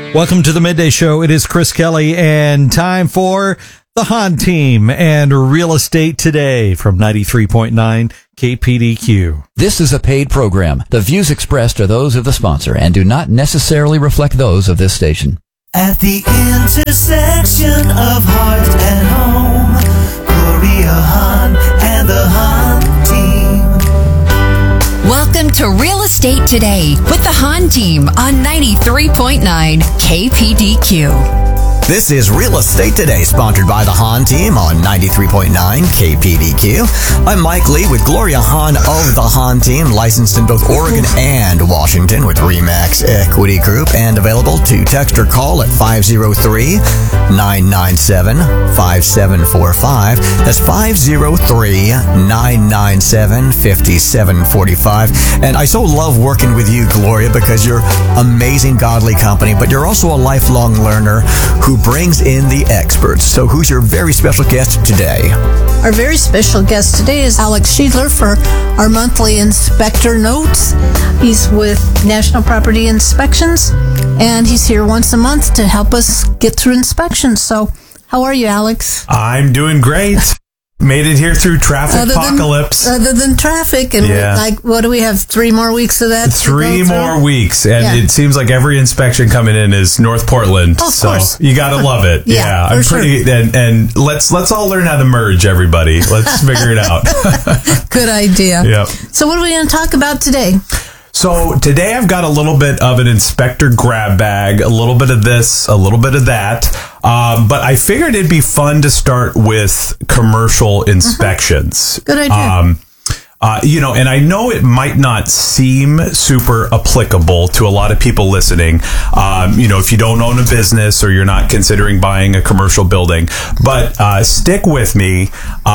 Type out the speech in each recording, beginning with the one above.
Welcome to the Midday Show. It is Chris Kelly and time for the Hahn Team and Real Estate Today from 93.9 KPDQ. This is a paid program. The views expressed are those of the sponsor and do not necessarily reflect those of this station. At the intersection of heart and home, Gloria Hahn and the Hahn Team. Welcome to Real Estate Today with the Hahn Team on 93.9 KPDQ. This is Real Estate Today, sponsored by the Hahn Team on 93.9 KPDQ. I'm Mike Lee with Gloria Hahn of the Hahn Team, licensed in both Oregon and Washington with RE/MAX Equity Group, and available to text or call at 503-997-5745. That's 503-997-5745. And I so love working with you, Gloria, because you're amazing, godly company, but you're also a lifelong learner who brings in the experts. So who's your very special guest today? Our very special guest today is Alex Schiedler for our monthly Inspector Notes. He's with National Property Inspections, and he's here once a month to help us get through inspections. So how are you, Alex? I'm doing great. Made it here through traffic apocalypse. Other than traffic, and what do we have? 3 more weeks of that? 3 more weeks, and it seems like every inspection coming in is North Portland. Of course. You got to love it. I'm pretty. Sure. And let's all learn how to merge, everybody. Let's figure it out. Good idea. Yep. So what are we going to talk about today? So today I've got a little bit of an inspector grab bag, a little bit of this, a little bit of that. But I figured it'd be fun to start with commercial inspections. Good idea. And I know it might not seem super applicable to a lot of people listening, if you don't own a business or you're not considering buying a commercial building, but stick with me.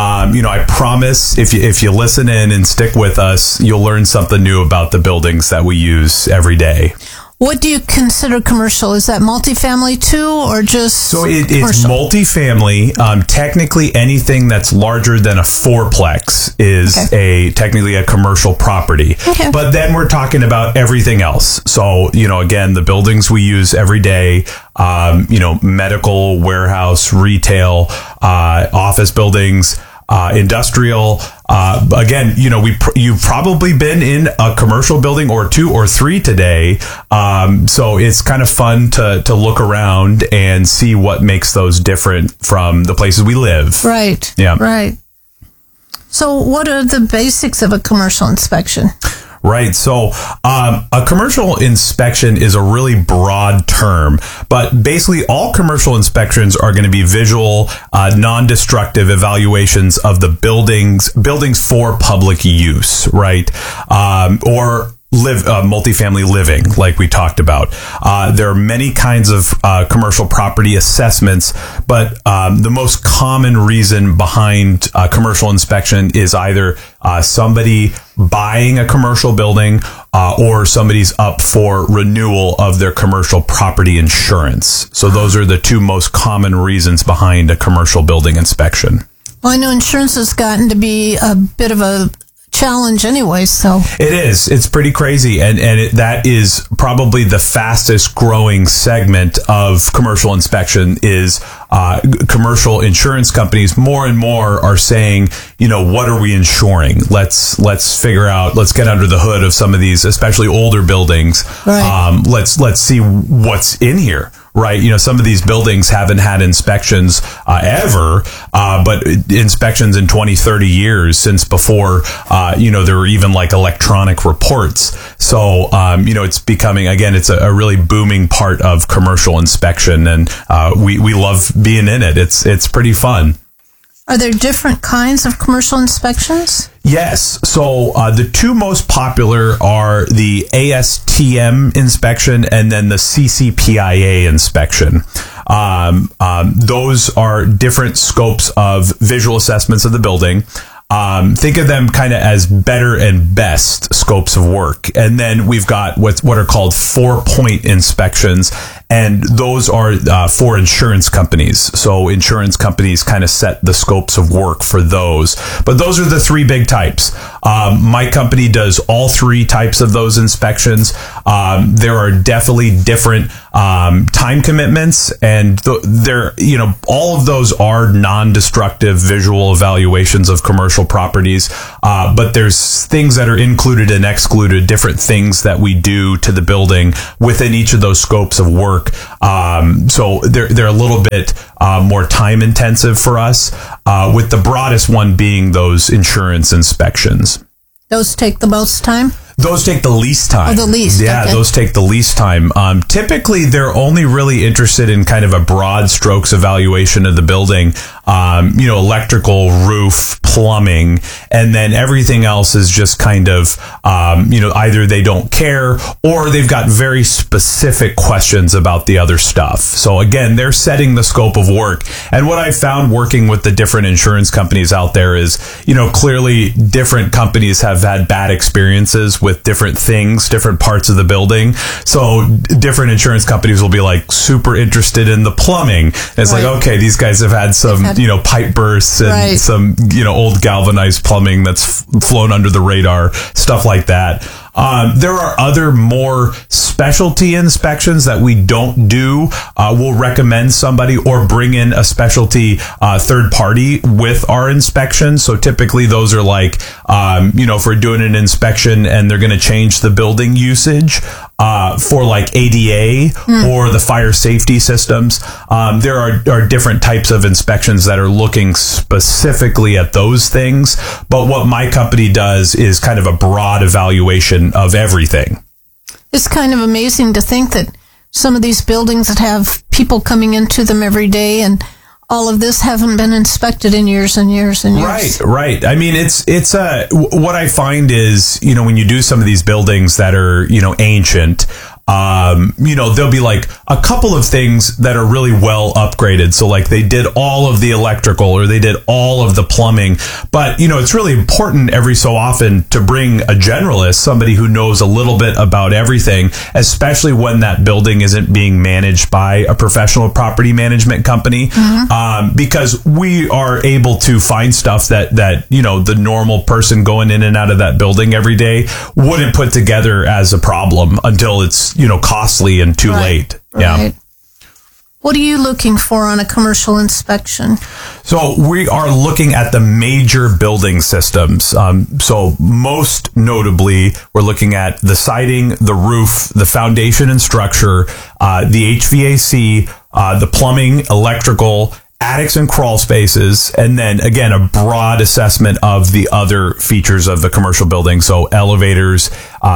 I promise if you listen in and stick with us, you'll learn something new about the buildings that we use every day. What do you consider commercial? Is that multifamily too, or just it's multifamily. Technically, anything that's larger than a fourplex is technically a commercial property. Okay. But then we're talking about everything else. So, again, the buildings we use every day, medical, warehouse, retail, office buildings, industrial. Again, you've probably been in a commercial building or 2 or 3 today. So it's kind of fun to look around and see what makes those different from the places we live. Right. Yeah. Right. So what are the basics of a commercial inspection? Right. So a commercial inspection is a really broad term, but basically all commercial inspections are going to be visual, non-destructive evaluations of the buildings for public use, right? Or multifamily living, like we talked about. There are many kinds of commercial property assessments, but the most common reason behind commercial inspection is either somebody buying a commercial building or somebody's up for renewal of their commercial property insurance. So those are the 2 most common reasons behind a commercial building inspection. Well, I know insurance has gotten to be a bit of a challenge anyway, so it is. It's pretty crazy, and that is probably the fastest growing segment of commercial inspection is commercial insurance companies. More and more are saying, what are we insuring? Let's figure out. Let's get under the hood of some of these, especially older buildings. Right. Let's see what's in here. Right. Some of these buildings haven't had inspections ever, but inspections in 20, 30 years since before, there were even like electronic reports. So, it's becoming, again, it's a really booming part of commercial inspection, and we love being in it. It's pretty fun. Are there different kinds of commercial inspections? Yes. So the 2 most popular are the ASTM inspection and then the CCPIA inspection. Those are different scopes of visual assessments of the building. Think of them kind of as better and best scopes of work. And then we've got what are called 4-point inspections. and those are for insurance companies. So insurance companies kind of set the scopes of work for those. But those are the three big types. My company does all three types of those inspections. There are definitely different time commitments, and all of those are non-destructive visual evaluations of commercial properties. But there's things that are included and excluded, different things that we do to the building within each of those scopes of work. So they're a little bit more time intensive for us, with the broadest one being those insurance inspections. Those take the most time? Those take the least time. Oh, the least. Yeah, okay. Those take the least time. Typically, they're only really interested in kind of a broad strokes evaluation of the building, electrical, roof, plumbing, and then everything else is just kind of, either they don't care or they've got very specific questions about the other stuff. So again, they're setting the scope of work. And what I found working with the different insurance companies out there is, clearly different companies have had bad experiences with different things, different parts of the building. So different insurance companies will be like super interested in the plumbing. And it's like, okay, these guys have had some, pipe bursts and some, old galvanized plumbing that's flown under the radar, stuff like that. There are other more specialty inspections that we don't do. We'll recommend somebody or bring in a specialty third party with our inspection. So typically those are like, if we're doing an inspection and they're going to change the building usage for like ADA or the fire safety systems, there are different types of inspections that are looking specifically at those things. But what my company does is kind of a broad evaluation of everything. It's kind of amazing to think that some of these buildings that have people coming into them every day and all of this haven't been inspected in years and years and years. Right. I mean, it's what I find is, when you do some of these buildings that are, ancient, there'll be like a couple of things that are really well upgraded. So like they did all of the electrical or they did all of the plumbing, but it's really important every so often to bring a generalist, somebody who knows a little bit about everything, especially when that building isn't being managed by a professional property management company. Because we are able to find stuff that the normal person going in and out of that building every day wouldn't put together as a problem until it's costly and too late. Yeah. What are you looking for on a commercial inspection? So we are looking at the major building systems. So most notably, we're looking at the siding, the roof, the foundation and structure, the HVAC, the plumbing, electrical, attics and crawl spaces, and then again a broad assessment of the other features of the commercial building. So elevators,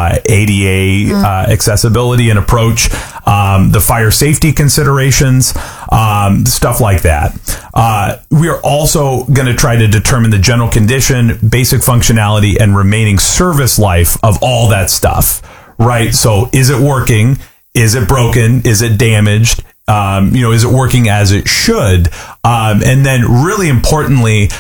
ADA, accessibility and approach, the fire safety considerations, stuff like that. We are also going to try to determine the general condition, basic functionality, and remaining service life of all that stuff. Right? So is it working? Is it broken? Is it damaged? Is it working as it should? And then really importantly,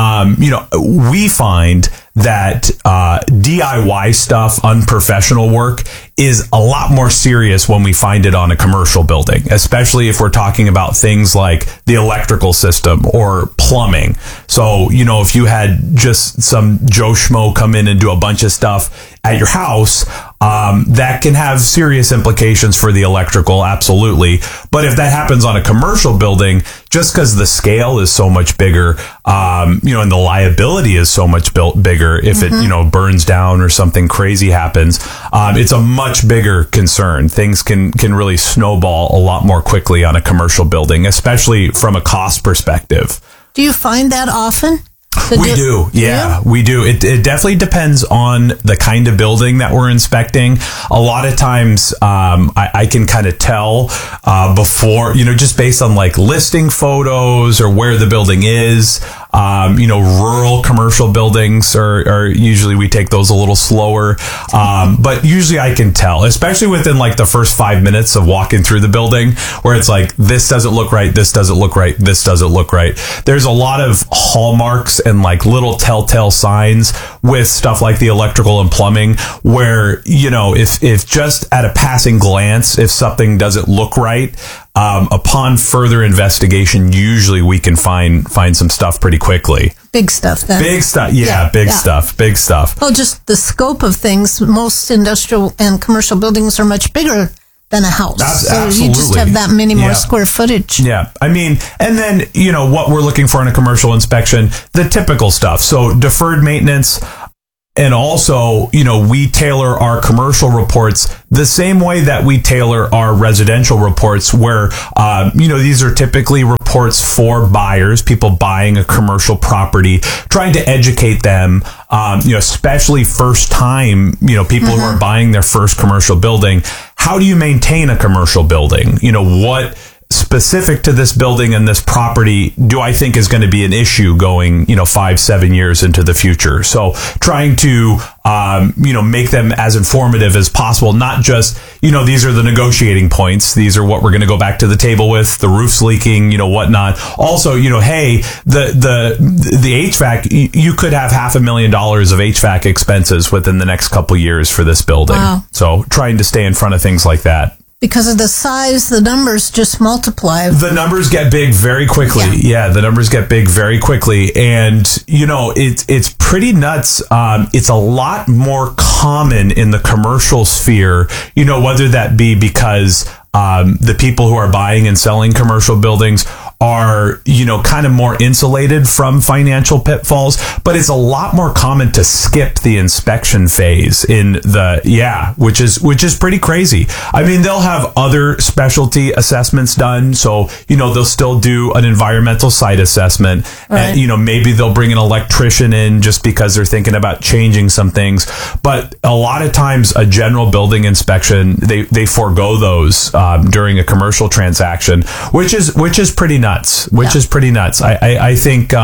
we find that DIY stuff, unprofessional work, is a lot more serious when we find it on a commercial building, especially if we're talking about things like the electrical system or plumbing. So, if you had just some Joe Schmo come in and do a bunch of stuff at your house, that can have serious implications for the electrical, absolutely. But if that happens on a commercial building, just because the scale is so much bigger, and the liability is so much bigger, if it, burns down or something crazy happens, it's a much bigger concern. Things can really snowball a lot more quickly on a commercial building, especially from a cost perspective. Do you find that often? We do. Yeah, we do. It definitely depends on the kind of building that we're inspecting. A lot of times, I can kind of tell before, just based on like listing photos or where the building is. Rural commercial buildings are usually, we take those a little slower. But usually I can tell, especially within like the first 5 minutes of walking through the building, where it's like, this doesn't look right, this doesn't look right, this doesn't look right. There's a lot of hallmarks and like little telltale signs with stuff like the electrical and plumbing, where, if just at a passing glance, if something doesn't look right, upon further investigation, usually we can find some stuff pretty quickly. Big stuff then. Big stuff. Yeah, big stuff. Well, just the scope of things. Most industrial and commercial buildings are much bigger than a house. Absolutely. You just have that many more square footage. Yeah. I mean, and then, what we're looking for in a commercial inspection, the typical stuff. So deferred maintenance. And also, we tailor our commercial reports the same way that we tailor our residential reports, where, these are typically reports for buyers, people buying a commercial property, trying to educate them, especially first time, people who are buying their first commercial building. How do you maintain a commercial building? What specific to this building and this property do I think is going to be an issue going, 5-7 years into the future? So trying to, make them as informative as possible, not just, these are the negotiating points. These are what we're going to go back to the table with, the roof's leaking, whatnot. Also, hey, the HVAC, you could have $500,000 of HVAC expenses within the next couple years for this building. Wow. So trying to stay in front of things like that. Because of the size, the numbers just multiply. The numbers get big very quickly. Yeah, the numbers get big very quickly. And, it's pretty nuts. It's a lot more common in the commercial sphere, whether that be because the people who are buying and selling commercial buildings are, kind of more insulated from financial pitfalls, but it's a lot more common to skip the inspection phase which is pretty crazy. I mean, they'll have other specialty assessments done. So, they'll still do an environmental site assessment, right. And, maybe they'll bring an electrician in just because they're thinking about changing some things. But a lot of times a general building inspection, they forego those, during a commercial transaction, which is pretty nuts. Is pretty nuts. I think,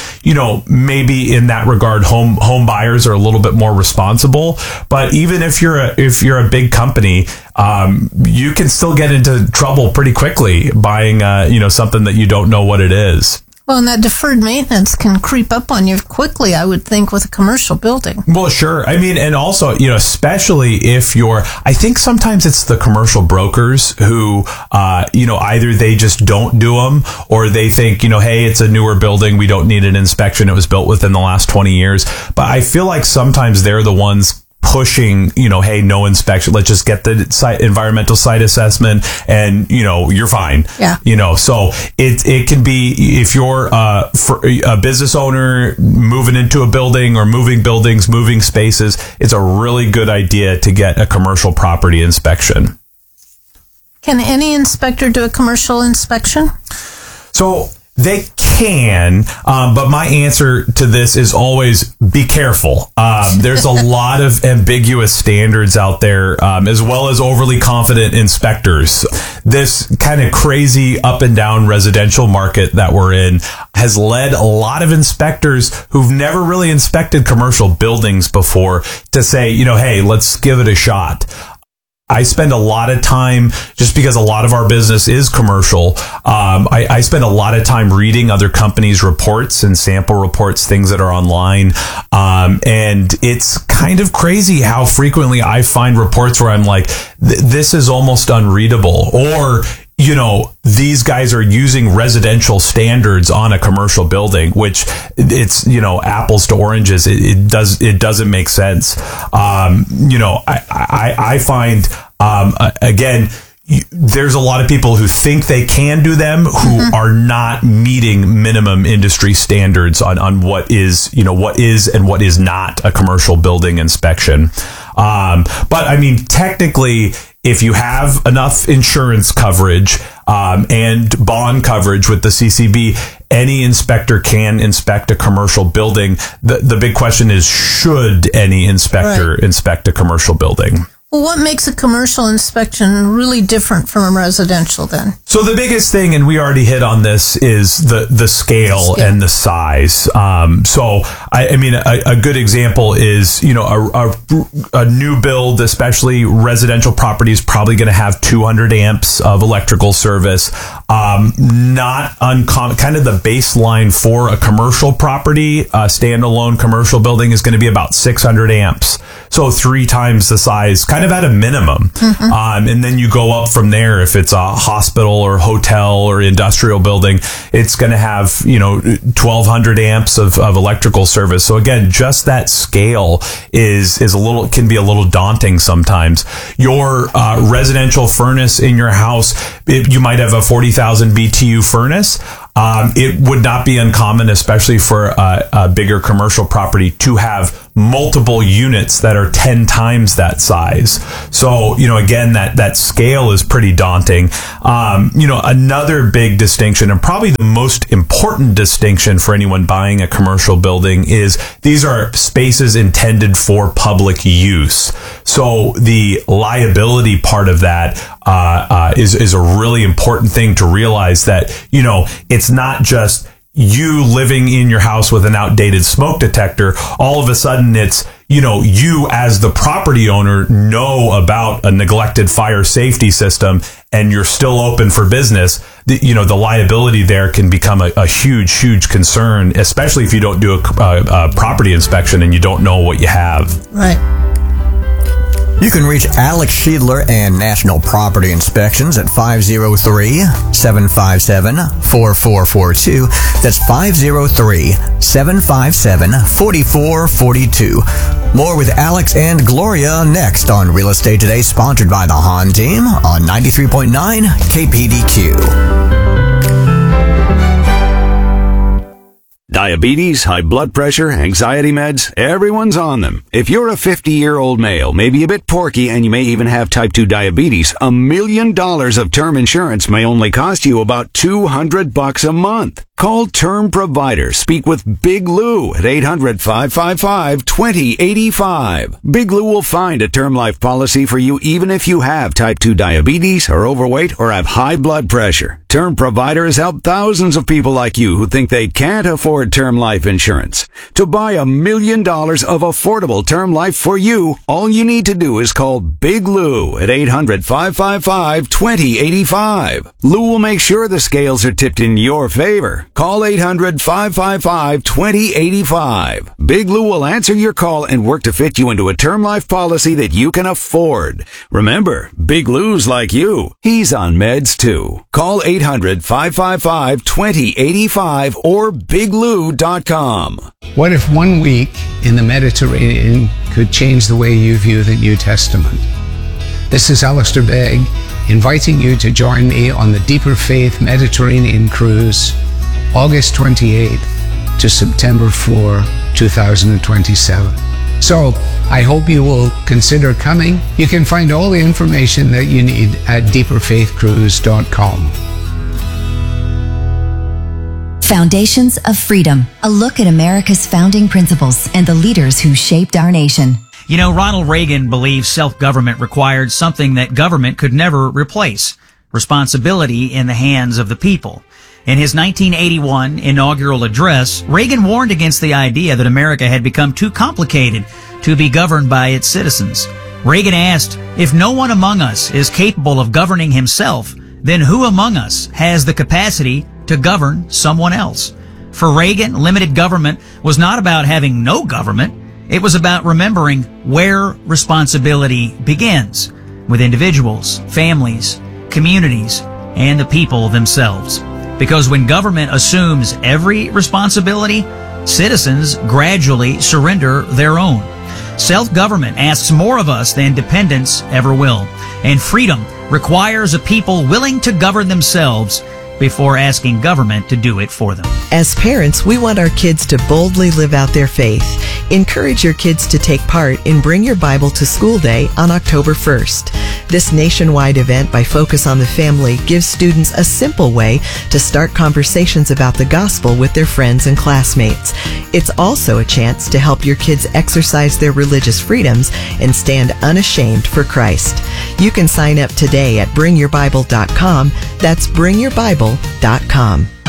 maybe in that regard, home buyers are a little bit more responsible. But even if you're a big company, you can still get into trouble pretty quickly buying, something that you don't know what it is. Well, and that deferred maintenance can creep up on you quickly, I would think, with a commercial building. Well, sure. I mean, and also, especially if I think sometimes it's the commercial brokers who, either they just don't do them, or they think, hey, it's a newer building, we don't need an inspection, it was built within the last 20 years. But I feel like sometimes they're the ones pushing, hey, no inspection, let's just get the environmental site assessment and, you're fine. Yeah. So it can be, if you're a business owner moving into a building or moving buildings, moving spaces, it's a really good idea to get a commercial property inspection. Can any inspector do a commercial inspection? So they can, but my answer to this is always be careful. There's a lot of ambiguous standards out there, as well as overly confident inspectors. This kind of crazy up and down residential market that we're in has led a lot of inspectors who've never really inspected commercial buildings before to say, hey, let's give it a shot. I spend a lot of time, just because a lot of our business is commercial, I spend a lot of time reading other companies' reports and sample reports, things that are online. And it's kind of crazy how frequently I find reports where I'm like, this is almost unreadable. Or, these guys are using residential standards on a commercial building, which it's, apples to oranges. It doesn't make sense. I find, again, there's a lot of people who think they can do them who are not meeting minimum industry standards on what is and what is not a commercial building inspection. But I mean, technically, if you have enough insurance coverage and bond coverage with the CCB, any inspector can inspect a commercial building. The big question is, should any inspector inspect a commercial building? Well, what makes a commercial inspection really different from a residential then? So the biggest thing, and we already hit on this, is the scale and the size. So I mean, a good example is, you know, a new build, especially residential property, is probably going to have 200 amps of electrical service. Not uncommon. Kind of the baseline for a commercial property, a standalone commercial building, is going to be about 600 amps. So 3 times the size, kind of at a minimum. And then you go up from there. If it's a hospital or hotel or industrial building, it's going to have, you know, 1200 amps of electrical service. So again, just that scale is can be a little daunting sometimes. Your residential furnace in your house, you might have a 40,000 BTU furnace. It would not be uncommon, especially for a bigger commercial property, to have multiple units that are 10 times that size. So, you know, again, that scale is pretty daunting. You know, another big distinction, and probably the most important distinction for anyone buying a commercial building, is these are spaces intended for public use. So the liability part of that is a really important thing to realize, that, you know, it's not just you living in your house with an outdated smoke detector. All of a sudden it's, you know, you as the property owner know about a neglected fire safety system and you're still open for business. You know, the liability there can become a huge concern, especially if you don't do a property inspection and you don't know what you have. Right. You can reach Alex Schiedler and National Property Inspections at 503-757-4442. That's 503-757-4442. More with Alex and Gloria next on Real Estate Today, sponsored by the Hahn Team on 93.9 KPDQ. Diabetes, high blood pressure, anxiety meds, everyone's on them. If you're a 50-year-old male, maybe a bit porky, and you may even have type 2 diabetes, $1 million of term insurance may only cost you about $200 a month. Call Term Provider. Speak with Big Lou at 800-555-2085. Big Lou will find a term life policy for you even if you have type 2 diabetes, are overweight, or have high blood pressure. Term Provider has helped thousands of people like you who think they can't afford term life insurance. To buy $1 million of affordable term life for you, all you need to do is call Big Lou at 800-555-2085. Lou will make sure the scales are tipped in your favor. Call 800-555-2085. Big Lou will answer your call and work to fit you into a term life policy that you can afford. Remember, Big Lou's like you. He's on meds too. Call 800-555-2085 or biglou.com. What if 1 week in the Mediterranean could change the way you view the New Testament? This is Alistair Begg, inviting you to join me on the Deeper Faith Mediterranean Cruise, August 28th to September 4, 2027. So, I hope you will consider coming. You can find all the information that you need at deeperfaithcruise.com. Foundations of Freedom, a look at America's founding principles and the leaders who shaped our nation. You know, Ronald Reagan believed self-government required something that government could never replace: responsibility in the hands of the people. In his 1981 inaugural address, Reagan warned against the idea that America had become too complicated to be governed by its citizens. Reagan asked, if no one among us is capable of governing himself, then who among us has the capacity to govern someone else? For Reagan, limited government was not about having no government. It was about remembering where responsibility begins, with individuals, families, communities, and the people themselves. Because when government assumes every responsibility, citizens gradually surrender their own. Self-government asks more of us than dependence ever will. And freedom requires a people willing to govern themselves before asking government to do it for them. As parents, we want our kids to boldly live out their faith. Encourage your kids to take part in Bring Your Bible to School Day on October 1st. This nationwide event by Focus on the Family gives students a simple way to start conversations about the gospel with their friends and classmates. It's also a chance to help your kids exercise their religious freedoms and stand unashamed for Christ. You can sign up today at bringyourbible.com. That's bringyourbible.com.